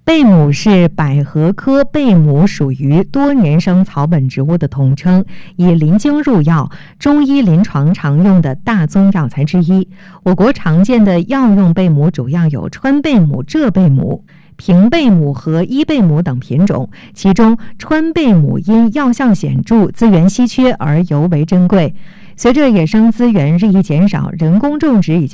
贝母是百合科贝母属于多年生草本植物的统称，以临经入药，中医临床常用的大宗药材之一。我国常见的药用贝母主要有川贝母、浙贝母、平贝母和伊贝母等品种，其中川贝母因药效显著、资源稀缺而尤为珍贵。随着野生资源日益减少，人工种植已经